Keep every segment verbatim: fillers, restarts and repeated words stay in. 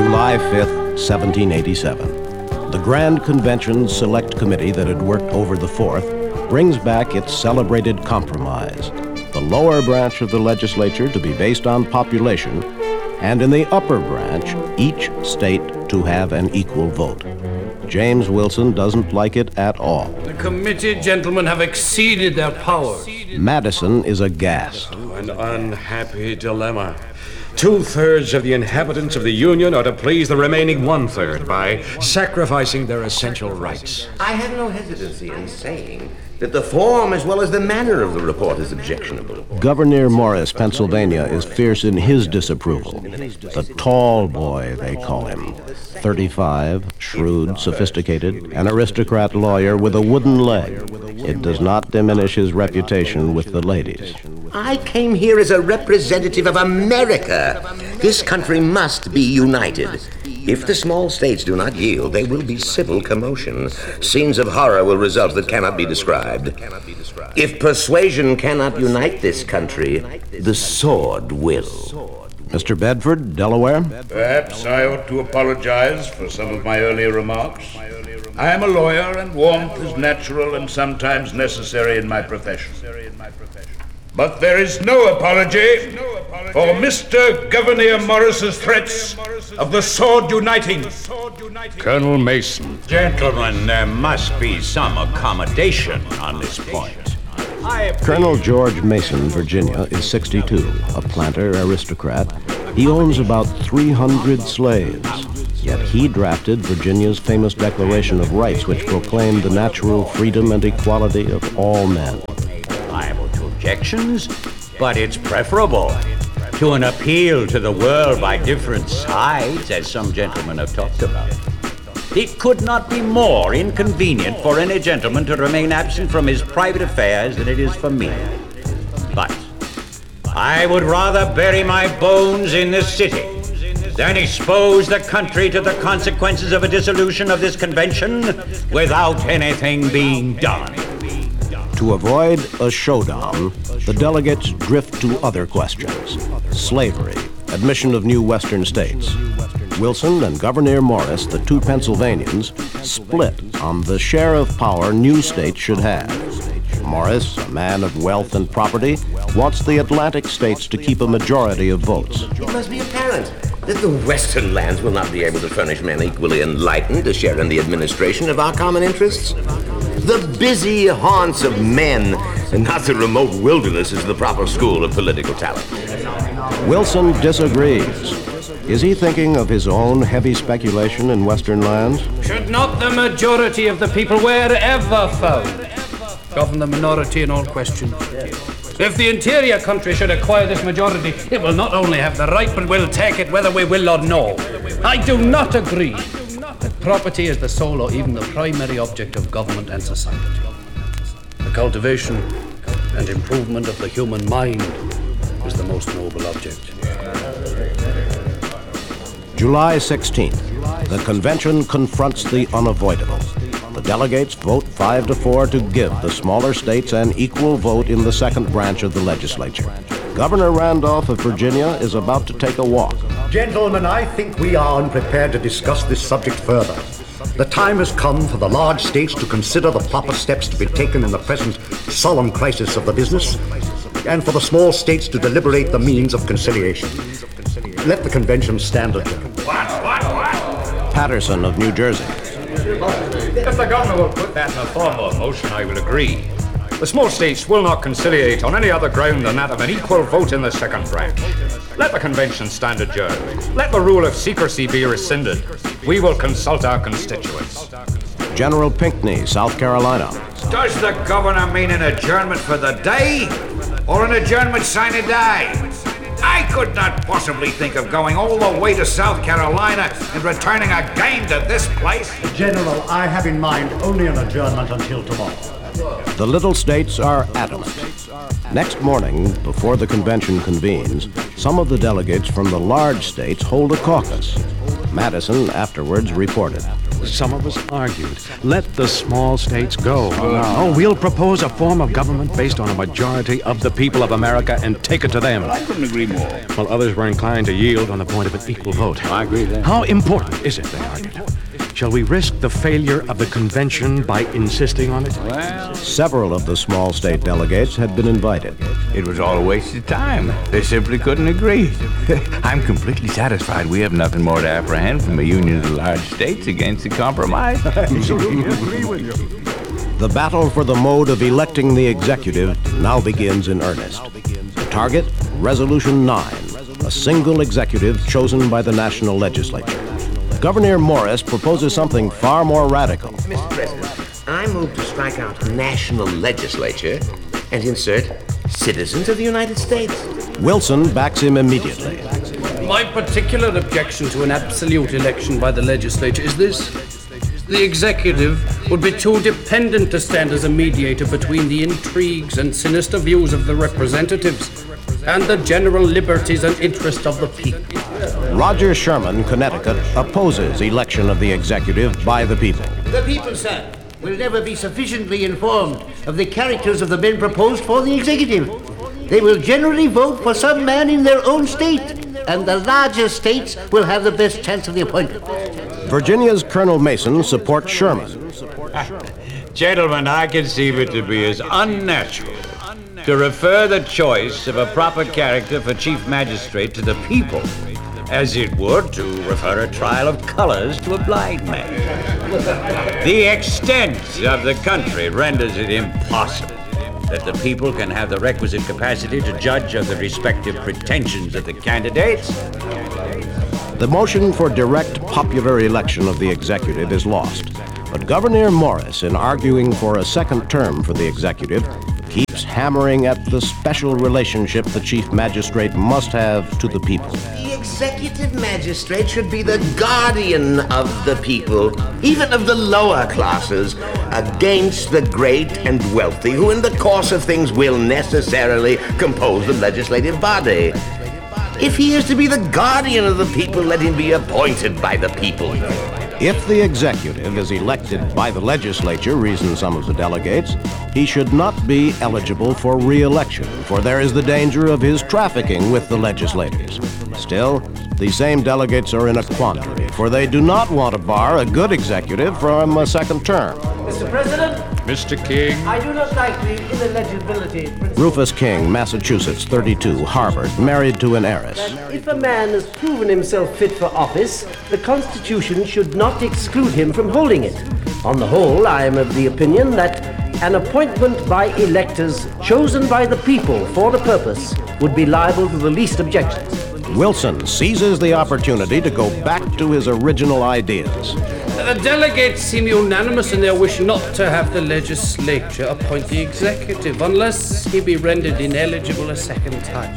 July fifth, seventeen eighty-seven. The Grand Convention Select Committee that had worked over the fourth brings back its celebrated compromise. The lower branch of the legislature to be based on population, and in the upper branch, each state to have an equal vote. James Wilson doesn't like it at all. The committee gentlemen have exceeded their powers. Madison is aghast. Oh, an unhappy dilemma. Two-thirds of the inhabitants of the Union are to please the remaining one-third by sacrificing their essential rights. I have no hesitancy in saying that the form as well as the manner of the report is objectionable. Gouverneur Morris, Pennsylvania, is fierce in his disapproval. The tall boy, they call him. thirty-five, shrewd, sophisticated, an aristocrat lawyer with a wooden leg. It does not diminish his reputation with the ladies. I came here as a representative of America. This country must be united. If the small states do not yield, there will be civil commotion. Scenes of horror will result that cannot be described. If persuasion cannot unite this country, the sword will. Mister Bedford, Delaware? Perhaps I ought to apologize for some of my earlier remarks. I am a lawyer, and warmth is natural and sometimes necessary in my profession. But there is no apology for Mister Gouverneur Morris's threats of the sword uniting. Colonel Mason. Gentlemen, there must be some accommodation on this point. Colonel George Mason, Virginia, is sixty-two, a planter aristocrat. He owns about three hundred slaves. Yet he drafted Virginia's famous Declaration of Rights, which proclaimed the natural freedom and equality of all men. Liable to objections, but it's preferable to an appeal to the world by different sides, as some gentlemen have talked about. It could not be more inconvenient for any gentleman to remain absent from his private affairs than it is for me. But I would rather bury my bones in this city than expose the country to the consequences of a dissolution of this convention without anything being done. To avoid a showdown, the delegates drift to other questions. Slavery, admission of new western states. Wilson and Gouverneur Morris, the two Pennsylvanians, split on the share of power new states should have. Morris, a man of wealth and property, wants the Atlantic states to keep a majority of votes. It must be apparent that the western lands will not be able to furnish men equally enlightened to share in the administration of our common interests. The busy haunts of men, and not the remote wilderness, is the proper school of political talent. Wilson disagrees. Is he thinking of his own heavy speculation in western lands? Should not the majority of the people, wherever found, govern the minority in all questions? If the interior country should acquire this majority, it will not only have the right, but will take it whether we will or no. I do not agree that property is the sole or even the primary object of government and society. The cultivation and improvement of the human mind is the most noble object. July sixteenth, the convention confronts the unavoidable. The delegates vote five to four to give the smaller states an equal vote in the second branch of the legislature. Governor Randolph of Virginia is about to take a walk. Gentlemen, I think we are unprepared to discuss this subject further. The time has come for the large states to consider the proper steps to be taken in the present solemn crisis of the business, and for the small states to deliberate the means of conciliation. Let the convention stand adjourned. What, what, what? Patterson of New Jersey. If the governor will put that in a form of motion, I will agree. The small states will not conciliate on any other ground than that of an equal vote in the second branch. Let the convention stand adjourned. Let the rule of secrecy be rescinded. We will consult our constituents. General Pinckney, South Carolina. Does the governor mean an adjournment for the day or an adjournment sine die? I could not possibly think of going all the way to South Carolina and returning again to this place. General, I have in mind only an adjournment until tomorrow. The little states are adamant. Next morning, before the convention convenes, some of the delegates from the large states hold a caucus. Madison afterwards reported. some of us argued, let the small states go. Oh, we'll propose a form of government based on a majority of the people of America and take it to them. I couldn't agree more. While others were inclined to yield on the point of an equal vote. I agree there. How important is it, they argued? Shall we risk the failure of the convention by insisting on it? Well, Several of the small state delegates had been invited. It was all a waste of time. They simply couldn't agree. I'm completely satisfied we have nothing more to apprehend from a union of the large states against a compromise. The battle for the mode of electing the executive now begins in earnest. The target, Resolution nine, a single executive chosen by the national legislature. Governor Morris proposes something far more radical. Mister President, I move to strike out national legislature and insert citizens of the United States. Wilson backs him immediately. My particular objection to an absolute election by the legislature is this. The executive would be too dependent to stand as a mediator between the intrigues and sinister views of the representatives and the general liberties and interests of the people. Roger Sherman, Connecticut, opposes election of the executive by the people. The people, sir, will never be sufficiently informed of the characters of the men proposed for the executive. They will generally vote for some man in their own state, and the larger states will have the best chance of the appointment. Virginia's Colonel Mason supports Sherman. Gentlemen, I conceive it to be as unnatural to refer the choice of a proper character for chief magistrate to the people as it would to refer a trial of colors to a blind man. The extent of the country renders it impossible that the people can have the requisite capacity to judge of the respective pretensions of the candidates. The motion for direct popular election of the executive is lost, but Governor Morris, in arguing for a second term for the executive, keeps hammering at the special relationship the chief magistrate must have to the people. The executive magistrate should be the guardian of the people, even of the lower classes, against the great and wealthy, who in the course of things will necessarily compose the legislative body. If he is to be the guardian of the people, let him be appointed by the people. If the executive is elected by the legislature, reason some of the delegates, he should not be eligible for re-election, for there is the danger of his trafficking with the legislators. Still, these same delegates are in a quandary, for they do not want to bar a good executive from a second term. Mister President, Mister King, I do not like the ineligibility principle. Rufus King, Massachusetts, thirty-two, Harvard, married to an heiress. If a man has proven himself fit for office, the Constitution should not exclude him from holding it. On the whole, I am of the opinion that an appointment by electors chosen by the people for the purpose would be liable to the least objections. Wilson seizes the opportunity to go back to his original ideas. The delegates seem unanimous in their wish not to have the legislature appoint the executive unless he be rendered ineligible a second time.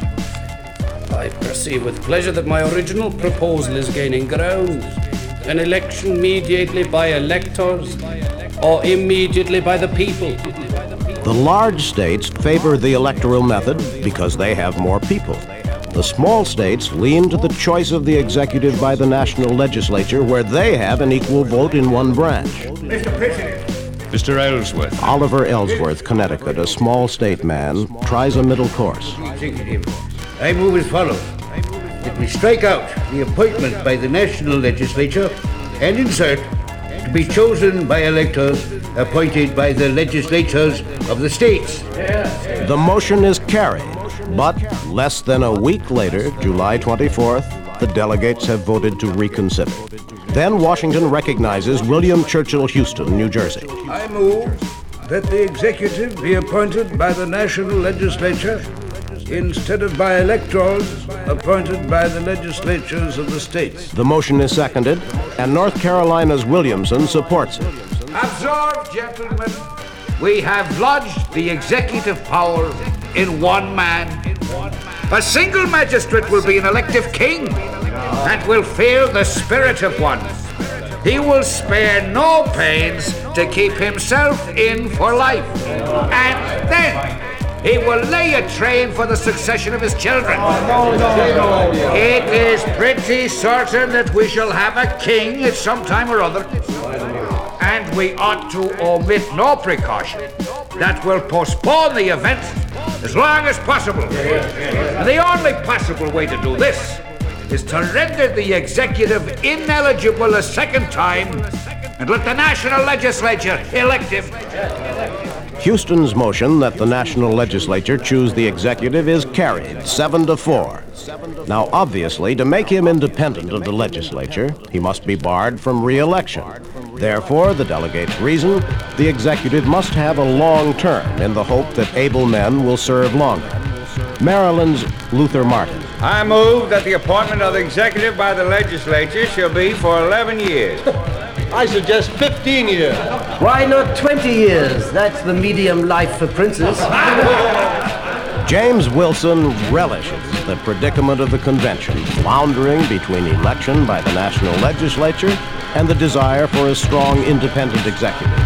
I perceive with pleasure that my original proposal is gaining ground. An election immediately by electors or immediately by the people. The large states favor the electoral method because they have more people. The small states lean to the choice of the executive by the national legislature, where they have an equal vote in one branch. Mister President. Mister Ellsworth. Oliver Ellsworth, Connecticut, a small state man, tries a middle course. Executive, I move as follows. That we strike out the appointment by the national legislature and insert to be chosen by electors appointed by the legislatures of the states. The motion is carried, but less than a week later, July twenty-fourth, the delegates have voted to reconsider. Then Washington recognizes William Churchill Houston, New Jersey. I move that the executive be appointed by the national legislature instead of by electors appointed by the legislatures of the states. The motion is seconded, and North Carolina's Williamson supports it. Observe, gentlemen, we have lodged the executive power in one man. A single magistrate will be an elective king and will feel the spirit of one. He will spare no pains to keep himself in for life. And then he will lay a train for the succession of his children. It is pretty certain that we shall have a king at some time or other. And we ought to omit no precaution that will postpone the event as long as possible. And the only possible way to do this is to render the executive ineligible a second time and let the national legislature elect him. Houston's motion that the national legislature choose the executive is carried, seven to four. Now, obviously, to make him independent of the legislature, he must be barred from re-election. Therefore, the delegates reason the executive must have a long term in the hope that able men will serve longer. Maryland's Luther Martin. I move that the appointment of the executive by the legislature shall be for eleven years. I suggest fifteen years. Why not twenty years? That's the medium life for princes. James Wilson relishes the predicament of the convention, floundering between election by the national legislature and the desire for a strong independent executive.